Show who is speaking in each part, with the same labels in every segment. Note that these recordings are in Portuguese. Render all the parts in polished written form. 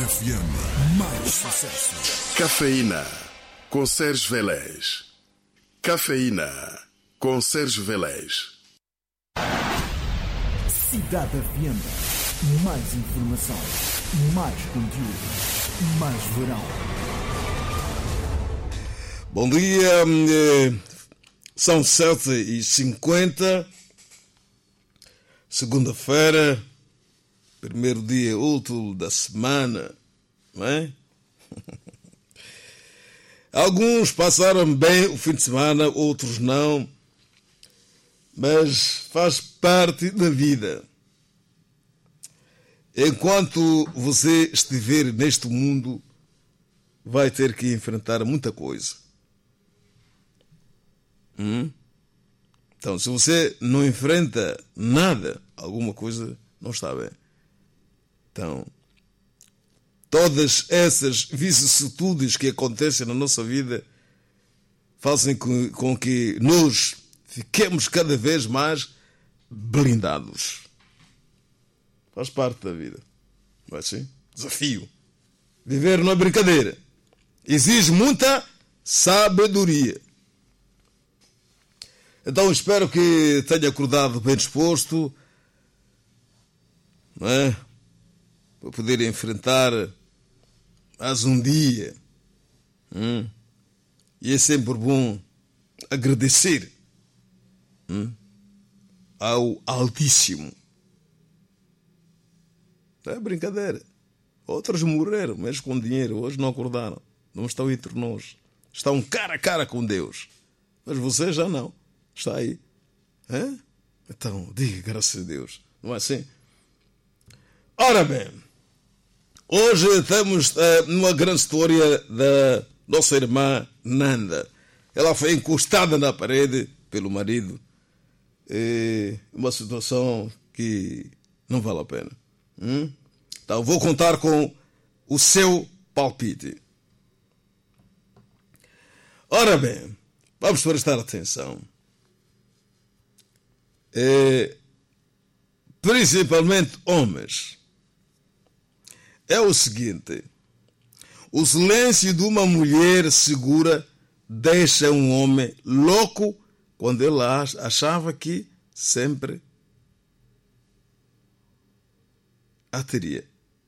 Speaker 1: FM, mais sucesso.
Speaker 2: Cafeína, com Sérgio Vélez. Cafeína, com Sérgio Vélez.
Speaker 1: Cidade FM, mais informação, mais conteúdo, mais verão.
Speaker 3: Bom dia, são 7h50, segunda-feira, primeiro dia útil da semana, não é? Alguns passaram bem o fim de semana, outros não, mas faz parte da vida. Enquanto você estiver neste mundo, vai ter que enfrentar muita coisa. Então, se você não enfrenta nada, alguma coisa não está bem. Então, todas essas vicissitudes que acontecem na nossa vida fazem com que nós fiquemos cada vez mais blindados. Faz parte da vida. Não é assim? Desafio. Viver não é brincadeira. Exige muita sabedoria. Então espero que tenha acordado bem disposto, não é? Para poder enfrentar mais um dia. E é sempre bom agradecer ao Altíssimo. Não é brincadeira. Outros morreram, mas com dinheiro. Hoje não acordaram. Não estão entre nós. Estão cara a cara com Deus. Mas você já não. Está aí. Então, diga graças a Deus. Não é assim? Ora bem, hoje estamos numa grande história da nossa irmã Nanda. Ela foi encostada na parede pelo marido. Uma situação que não vale a pena. Então, vou contar com o seu palpite. Ora bem, vamos prestar atenção. Principalmente homens. É o seguinte: o silêncio de uma mulher segura deixa um homem louco quando ele achava que sempre a teria.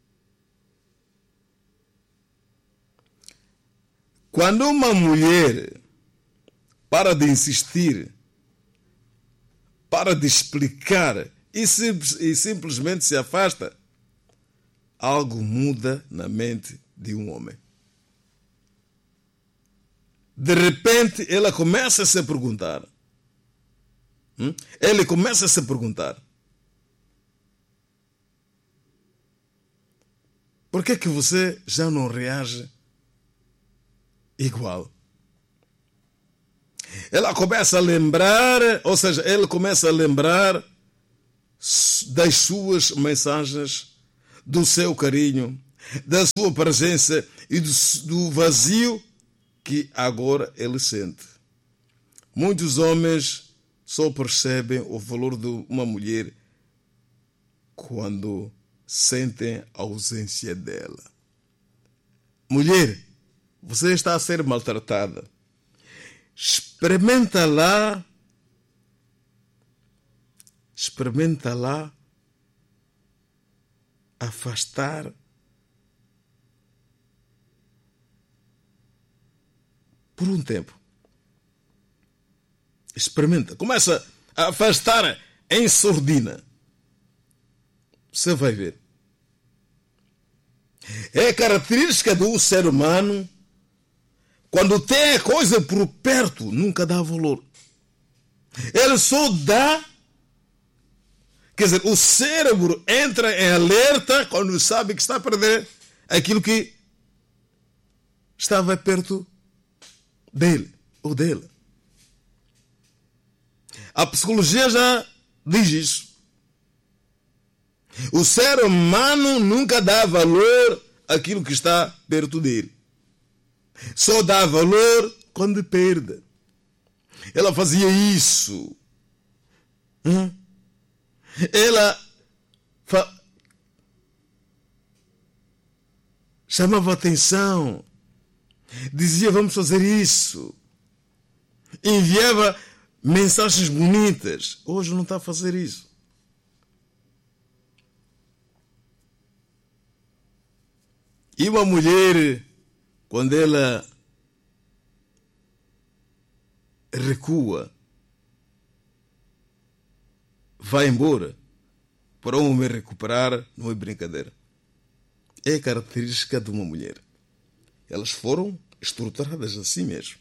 Speaker 3: Quando uma mulher para de insistir, para de explicar e simplesmente se afasta, algo muda na mente de um homem. De repente, ela começa a se perguntar. Ele começa a se perguntar: por que você já não reage igual? Ela começa a lembrar, ou seja, ele começa a lembrar das suas mensagens, do seu carinho, da sua presença e do vazio que agora ele sente. Muitos homens só percebem o valor de uma mulher quando sentem a ausência dela. Mulher, você está a ser maltratada. Experimenta lá afastar por um tempo. Experimenta, começa a afastar em sordina. Você vai ver. É característica do ser humano. Quando tem a coisa por perto, nunca dá valor. Ele só dá. Quer dizer, o cérebro entra em alerta quando sabe que está a perder aquilo que estava perto dele ou dela. A psicologia já diz isso. O ser humano nunca dá valor àquilo que está perto dele. Só dá valor quando perde. Ela fazia isso. Ela chamava atenção, dizia vamos fazer isso, enviava mensagens bonitas. Hoje não está a fazer isso. E uma mulher, quando ela recua, vai embora, para um homem recuperar, não é brincadeira. É característica de uma mulher. Elas foram estruturadas assim mesmo.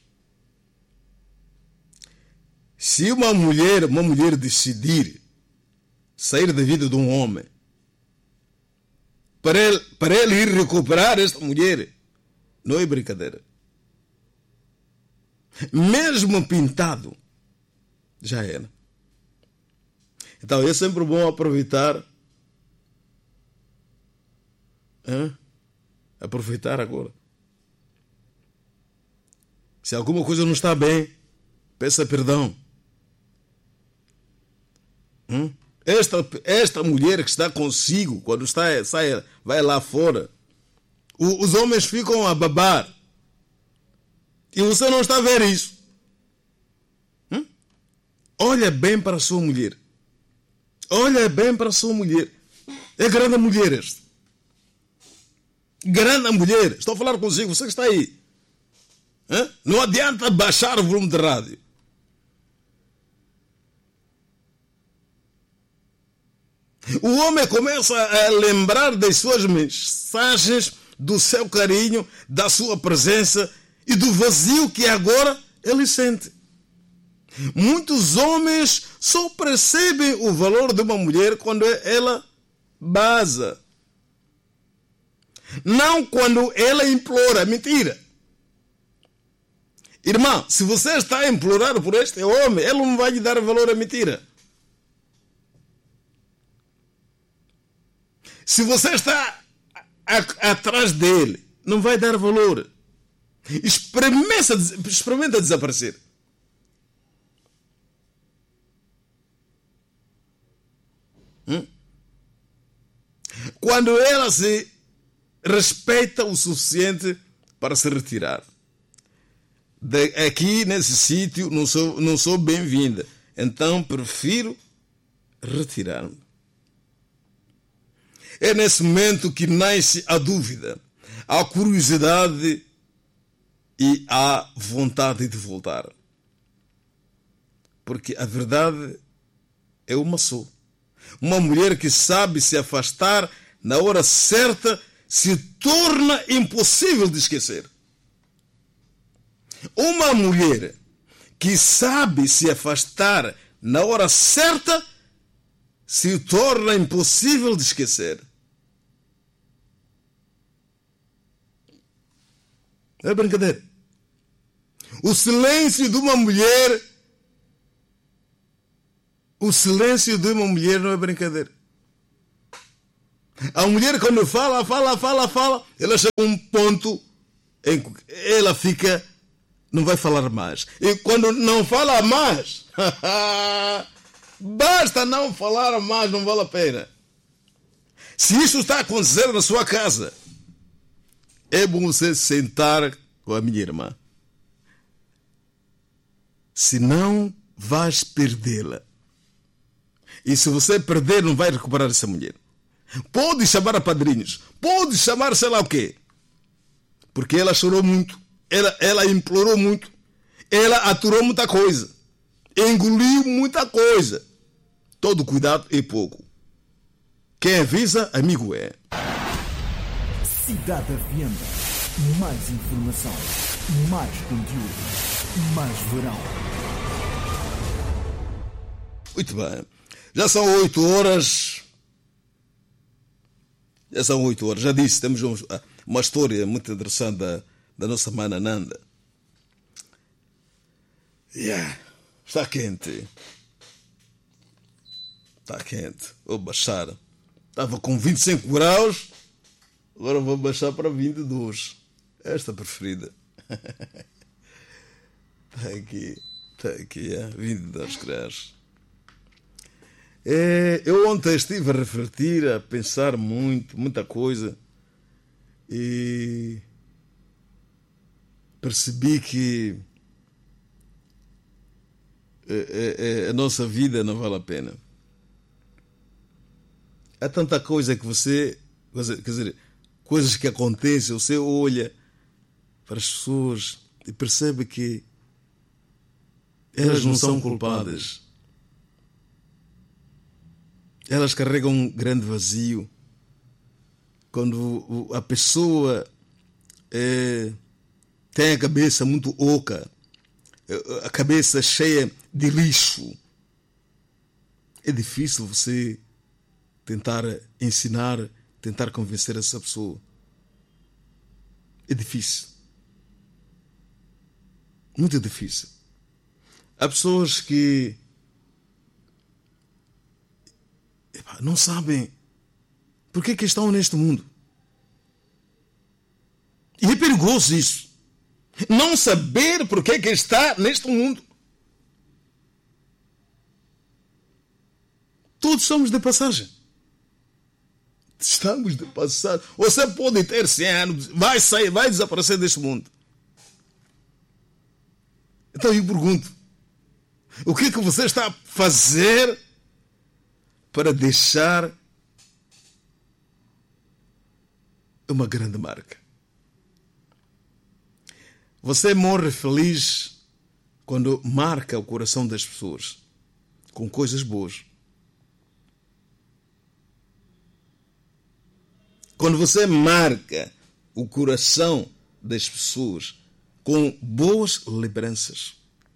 Speaker 3: Se uma mulher decidir sair da vida de um homem, para ele ir recuperar esta mulher, não é brincadeira. Mesmo pintado, já era. Então é sempre bom aproveitar. Aproveitar agora. Se alguma coisa não está bem, peça perdão. Esta mulher que está consigo, quando vai lá fora, os homens ficam a babar. E você não está a ver isso. Olha bem para a sua mulher. Olha bem para a sua mulher. É grande mulher este. Grande mulher. Estou a falar consigo, você que está aí. Não adianta baixar o volume de rádio. O homem começa a lembrar das suas mensagens, do seu carinho, da sua presença e do vazio que agora ele sente. Muitos homens só percebem o valor de uma mulher quando ela baza. Não quando ela implora. Mentira. Irmã, se você está a implorar por este homem, ele não vai lhe dar valor à mentira. Se você está atrás dele, não vai dar valor. Experimenta desaparecer. Quando ela se respeita o suficiente para se retirar. Aqui nesse sítio não sou bem-vinda. Então prefiro retirar-me. É nesse momento que nasce a dúvida, a curiosidade e a vontade de voltar. Porque a verdade é uma só. Uma mulher que sabe se afastar na hora certa se torna impossível de esquecer. Uma mulher que sabe se afastar na hora certa se torna impossível de esquecer. É brincadeira. O silêncio de uma mulher não é brincadeira. A mulher quando fala, ela chega a um ponto em que ela fica, não vai falar mais. E quando não fala mais, basta não falar mais, não vale a pena. Se isso está a acontecer na sua casa, é bom você sentar com a minha irmã. Senão vais perdê-la. E se você perder, não vai recuperar essa mulher. Pode chamar a padrinhos. Pode chamar sei lá o quê. Porque ela chorou muito. Ela implorou muito. Ela aturou muita coisa. Engoliu muita coisa. Todo cuidado é pouco. Quem avisa, amigo é.
Speaker 1: Cidade FM. Mais informação. Mais conteúdo. Mais verão.
Speaker 3: Muito bem. Já são 8 horas. Já disse, temos uma história muito interessante da nossa mana Nanda. Está quente. Vou baixar. Estava com 25 graus. Agora vou baixar para 22. Esta preferida. Está aqui, 22 graus. Eu ontem estive a refletir, a pensar muita coisa. E percebi que a nossa vida não vale a pena. Há tanta coisa que você, quer dizer, coisas que acontecem, você olha para as pessoas e percebe que elas não são culpadas. Elas carregam um grande vazio. Quando a pessoa tem a cabeça muito oca, a cabeça cheia de lixo, é difícil você tentar ensinar, tentar convencer essa pessoa. É difícil. Muito difícil. Há pessoas que não sabem por que estão neste mundo. E é perigoso isso. Não saber por que está neste mundo. Todos somos de passagem. Estamos de passagem. Você pode ter 100 anos, vai sair, vai desaparecer deste mundo. Então eu pergunto, o que você está a fazer para deixar uma grande marca? Você morre feliz quando marca o coração das pessoas com coisas boas. Quando você marca o coração das pessoas com boas lembranças.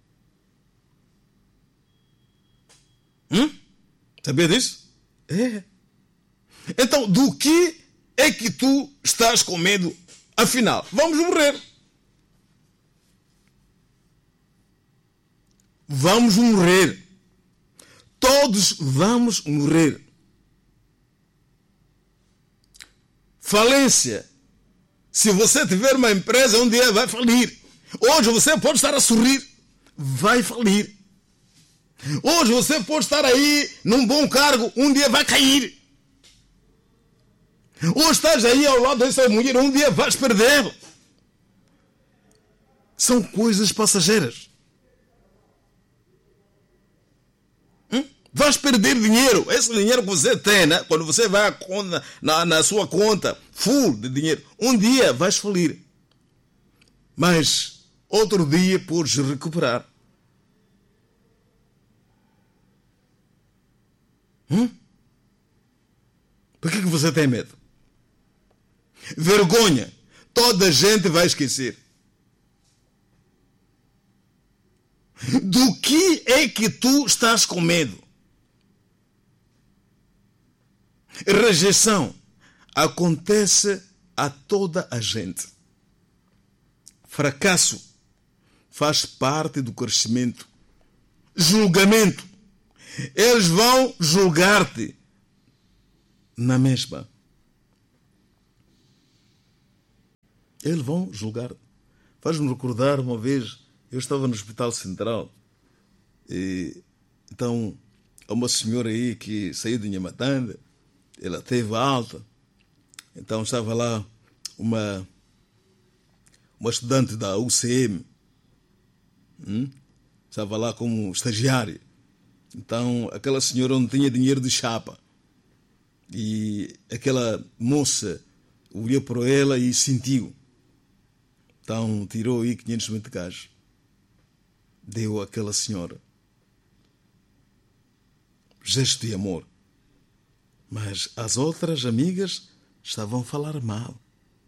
Speaker 3: Sabia disso? É. Então, do que é que tu estás com medo? Afinal, vamos morrer. Vamos morrer. Todos vamos morrer. Falência. Se você tiver uma empresa, um dia vai falir. Hoje você pode estar a sorrir, vai falir. Hoje você pode estar aí num bom cargo, um dia vai cair. Hoje estás aí ao lado dessa mulher, um dia vais perder. São coisas passageiras. Vais perder dinheiro. Esse dinheiro que você tem, né? Quando você vai na sua conta full de dinheiro, um dia vais falir. Mas outro dia podes recuperar. Por que você tem medo? Vergonha. Toda a gente vai esquecer. Do que é que tu estás com medo? Rejeição acontece a toda a gente. Fracasso faz parte do crescimento. Julgamento. Eles vão julgar-te na mesma. Eles vão julgar-te. Faz-me recordar uma vez, eu estava no Hospital Central e então há uma senhora aí que saiu de Nhamatanda. Ela teve alta, então estava lá uma estudante da UCM, estava lá como estagiária. Então aquela senhora não tinha dinheiro de chapa e aquela moça olhou para ela e sentiu. Então tirou aí 500 meticais, deu àquela senhora. Gesto de amor. Mas as outras amigas estavam a falar mal.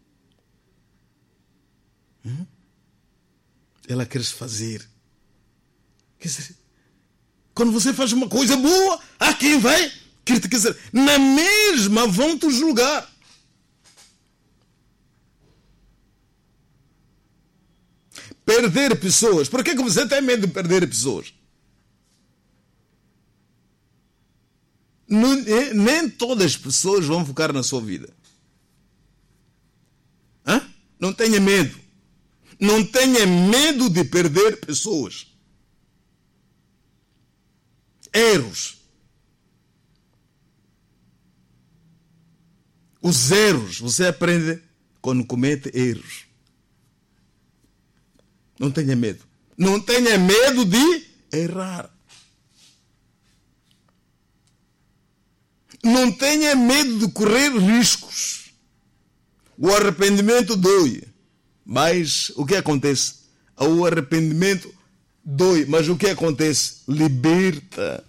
Speaker 3: Ela quer fazer. Quer dizer, quando você faz uma coisa boa, há quem vai criticar. Quer dizer, na mesma vão te julgar. Perder pessoas. Por que você tem medo de perder pessoas? Nem todas as pessoas vão ficar na sua vida. Não tenha medo. Não tenha medo de perder pessoas. Erros. Os erros você aprende quando comete erros. Não tenha medo. Não tenha medo de errar. Não tenha medo de correr riscos. O arrependimento dói. Mas o que acontece? O arrependimento dói. Mas o que acontece? Liberta.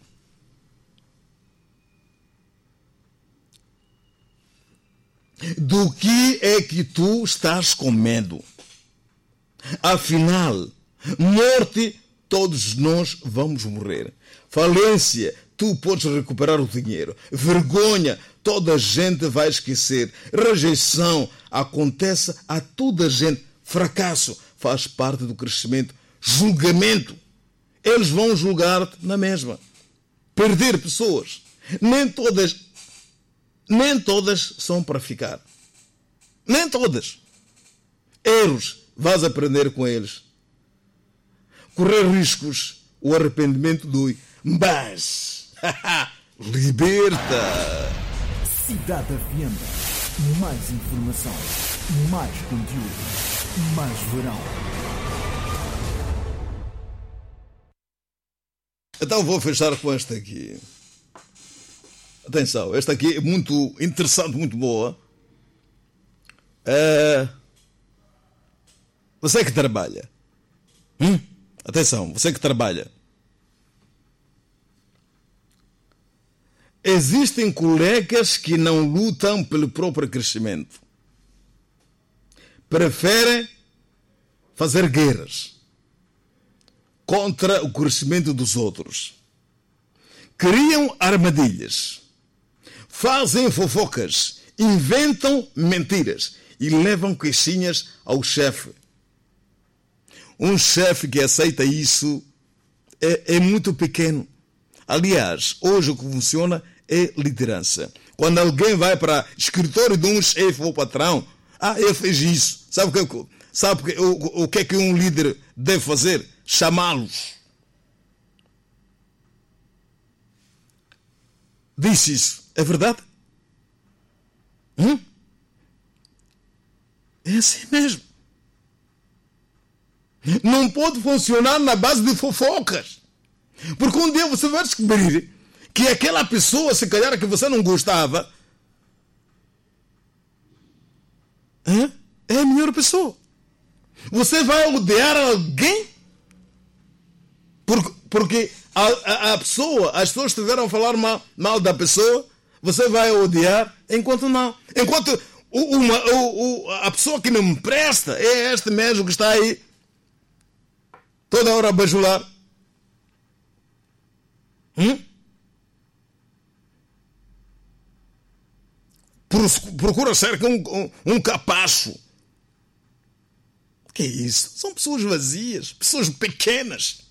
Speaker 3: Do que é que tu estás com medo? Afinal, morte, todos nós vamos morrer. Falência, tu podes recuperar o dinheiro. Vergonha, toda a gente vai esquecer. Rejeição, acontece a toda a gente. Fracasso, faz parte do crescimento. Julgamento, eles vão julgar-te na mesma. Perder pessoas, nem todas são para ficar. Nem todas. Erros, vais aprender com eles. Correr riscos, o arrependimento dói. Mas, liberta.
Speaker 1: Cidade FM. Mais informação, mais conteúdo, mais verão.
Speaker 3: Então vou fechar com esta aqui. Atenção, esta aqui é muito interessante, muito boa. Você que trabalha. Atenção, você que trabalha. Existem colegas que não lutam pelo próprio crescimento. Preferem fazer guerras contra o crescimento dos outros. Criam armadilhas. Fazem fofocas. Inventam mentiras. E levam queixinhas ao chefe. Um chefe que aceita isso é muito pequeno. Aliás, hoje o que funciona é liderança. Quando alguém vai para o escritório de um chefe ou patrão, ele fez isso. Sabe o que é que um líder deve fazer? Chamá-los. Disse isso. É verdade? É assim mesmo. Não pode funcionar na base de fofocas. Porque um dia você vai descobrir que aquela pessoa, se calhar que você não gostava, é a melhor pessoa. Você vai odiar alguém porque a pessoa, as pessoas estiveram a falar mal da pessoa, você vai odiar, enquanto não. Enquanto a pessoa que não me presta é este mesmo que está aí toda hora a bajular. Procura ser um capacho. O que é isso? São pessoas vazias, pessoas pequenas.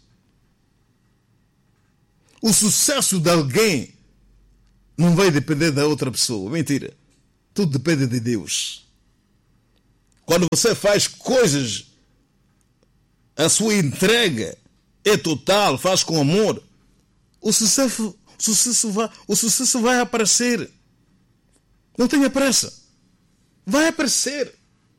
Speaker 3: O sucesso de alguém não vai depender da outra pessoa. Mentira. Tudo depende de Deus. Quando você faz coisas, a sua entrega é total, faz com amor, o sucesso vai aparecer. Não tenha pressa. Vai aparecer.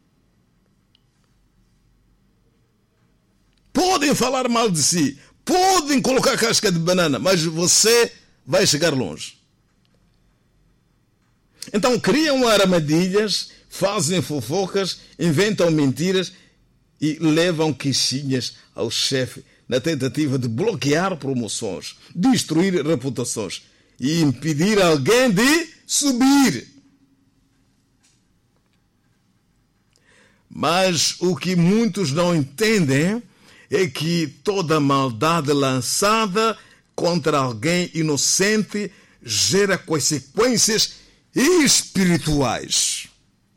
Speaker 3: Podem falar mal de si, podem colocar casca de banana, mas você vai chegar longe. Então criam armadilhas, fazem fofocas, inventam mentiras e levam queixinhas ao chefe na tentativa de bloquear promoções, destruir reputações e impedir alguém de subir. Mas o que muitos não entendem é que toda maldade lançada contra alguém inocente gera consequências espirituais.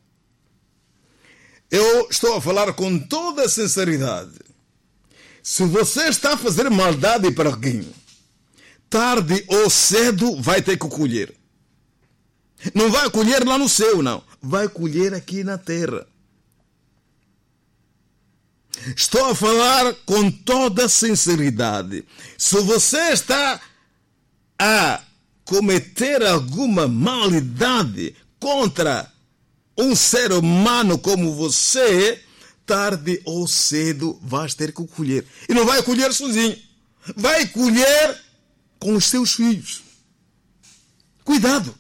Speaker 3: Eu estou a falar com toda a sinceridade. Se você está a fazer maldade para alguém, tarde ou cedo vai ter que colher. Não vai colher lá no céu, não. Vai colher aqui na terra. Estou a falar com toda a sinceridade. Se você está a cometer alguma maldade contra um ser humano como você, tarde ou cedo vais ter que colher. E não vai colher sozinho. Vai colher com os seus filhos. Cuidado.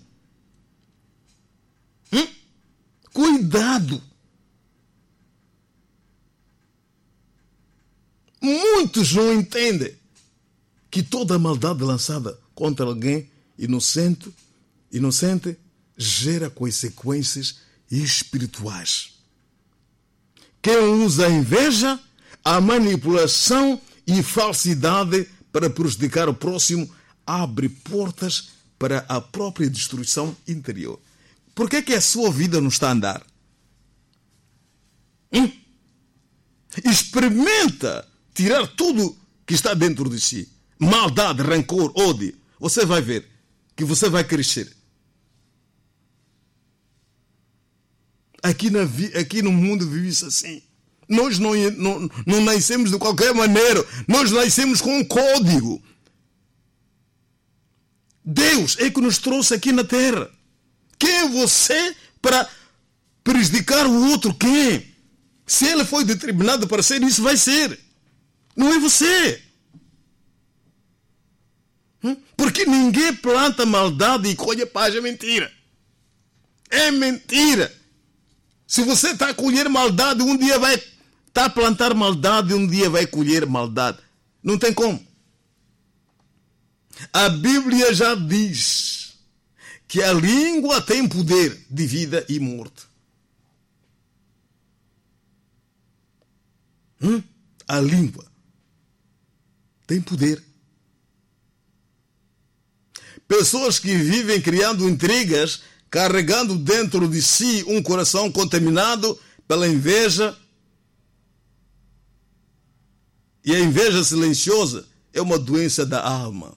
Speaker 3: Cuidado. Muitos não entendem que toda maldade lançada contra alguém inocente gera consequências espirituais. Quem usa a inveja, a manipulação e falsidade para prejudicar o próximo abre portas para a própria destruição interior. Por que é que a sua vida não está a andar? Experimenta tirar tudo que está dentro de si. Maldade, rancor, ódio. Você vai ver que você vai crescer. Aqui no mundo vive-se assim. Nós não nascemos de qualquer maneira. Nós nascemos com um código. Deus é que nos trouxe aqui na terra. Quem é você para prejudicar o outro? Quem? Se ele foi determinado para ser, isso vai ser. Não é você. Porque ninguém planta maldade e colhe paz. É mentira. É mentira. Se você está a colher maldade, um dia vai estar a plantar maldade, um dia vai colher maldade. Não tem como. A Bíblia já diz que a língua tem poder de vida e morte. A língua tem poder. Pessoas que vivem criando intrigas, carregando dentro de si um coração contaminado pela inveja. E a inveja silenciosa é uma doença da alma.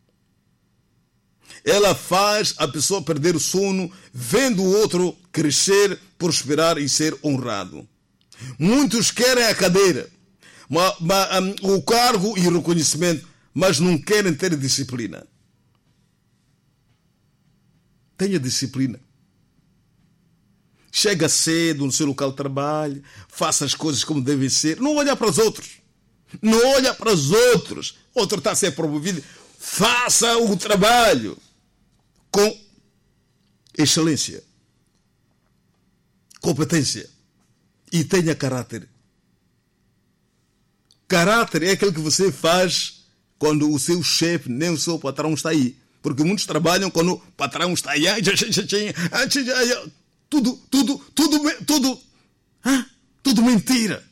Speaker 3: Ela faz a pessoa perder o sono, vendo o outro crescer, prosperar e ser honrado. Muitos querem a cadeira, o cargo e o reconhecimento, mas não querem ter disciplina. Tenha disciplina. Chega cedo no seu local de trabalho, faça as coisas como devem ser. Não olha para os outros. Não olha para os outros. Outro está a ser promovido. Faça o trabalho com excelência, competência e tenha caráter. Caráter é aquilo que você faz quando o seu chefe, nem o seu patrão está aí. Porque muitos trabalham quando o patrão está aí. Tudo mentira.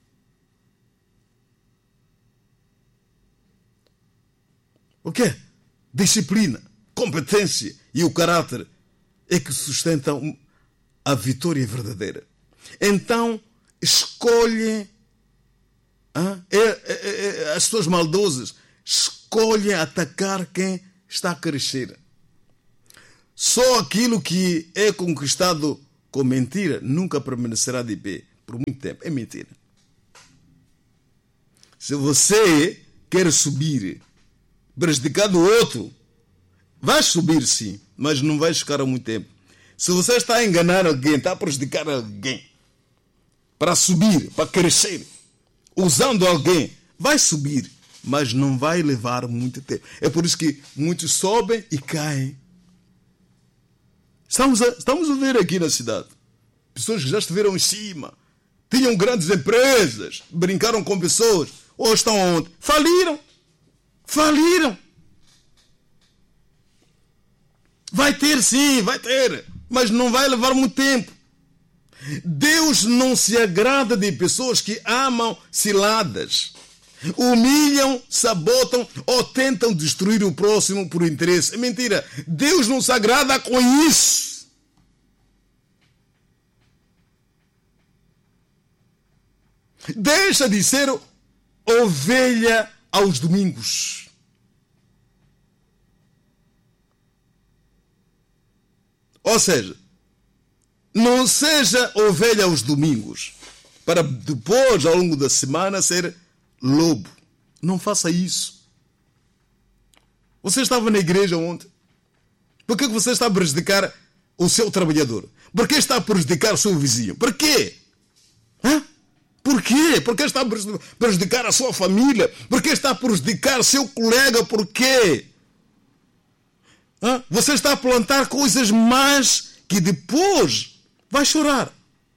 Speaker 3: O quê? Disciplina, competência e o caráter é que sustentam a vitória verdadeira. Então, escolhe as pessoas maldosas, escolhem atacar quem está a crescer. Só aquilo que é conquistado com mentira nunca permanecerá de pé por muito tempo. É mentira. Se você quer subir, prejudicar do outro, vai subir sim, mas não vai ficar há muito tempo. Se você está a enganar alguém, está a prejudicar alguém, para subir, para crescer, usando alguém, vai subir, mas não vai levar muito tempo. É por isso que muitos sobem e caem. Estamos a ver aqui na cidade pessoas que já estiveram em cima, tinham grandes empresas, brincaram com pessoas, ou estão onde? Faliram. Vai ter sim, vai ter, mas não vai levar muito tempo. Deus não se agrada de pessoas que amam ciladas, humilham, sabotam ou tentam destruir o próximo por interesse. É mentira. Deus não se agrada com isso. Deixa de ser ovelha aos domingos. Ou seja, não seja ovelha aos domingos, para depois, ao longo da semana, ser lobo. Não faça isso. Você estava na igreja ontem. Por que você está a prejudicar o seu trabalhador? Por que está a prejudicar o seu vizinho? Por quê? quê? Por que está a prejudicar a sua família? Por que está a prejudicar seu colega? Por quê? Você está a plantar coisas más que depois vai chorar.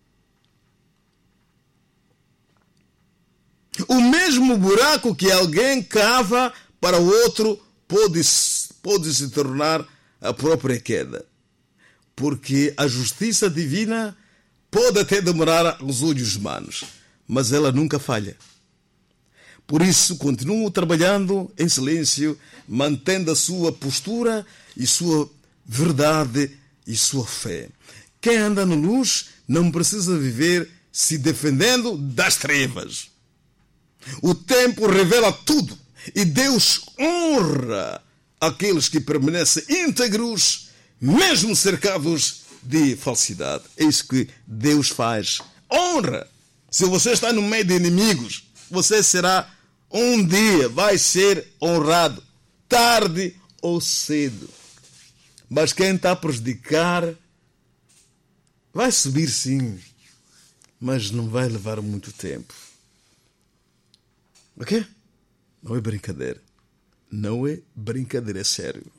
Speaker 3: O mesmo buraco que alguém cava para o outro pode se tornar a própria queda. Porque a justiça divina pode até demorar aos olhos humanos, mas ela nunca falha. Por isso, continuo trabalhando em silêncio, mantendo a sua postura e sua verdade e sua fé. Quem anda na luz não precisa viver se defendendo das trevas. O tempo revela tudo e Deus honra aqueles que permanecem íntegros, mesmo cercados de falsidade. É isso que Deus faz. Honra. Se você está no meio de inimigos, você será um dia, vai ser honrado, tarde ou cedo. Mas quem está a prejudicar vai subir sim, mas não vai levar muito tempo. Ok? Não é brincadeira. Não é brincadeira, é sério.